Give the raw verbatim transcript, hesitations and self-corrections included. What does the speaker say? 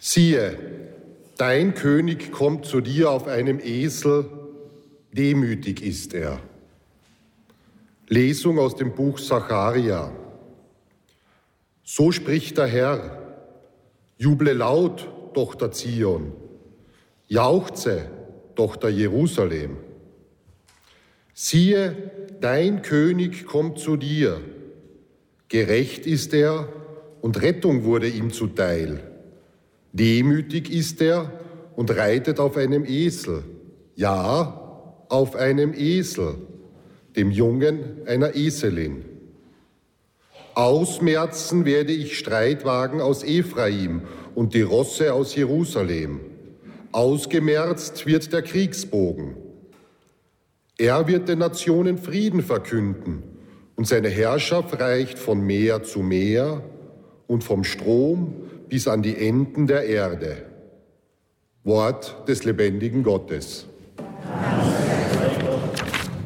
Siehe, dein König kommt zu dir auf einem Esel, demütig ist er. Lesung aus dem Buch Sacharja. So spricht der Herr: Juble laut, Tochter Zion, jauchze, Tochter Jerusalem. Siehe, dein König kommt zu dir. Gerecht ist er und Rettung wurde ihm zuteil. Demütig ist er und reitet auf einem Esel, ja, auf einem Esel, dem Jungen einer Eselin. Ausmerzen werde ich Streitwagen aus Ephraim und die Rosse aus Jerusalem. Ausgemerzt wird der Kriegsbogen. Er wird den Nationen Frieden verkünden und seine Herrschaft reicht von Meer zu Meer und vom Strom bis an die Enden der Erde. Wort des lebendigen Gottes. Amen.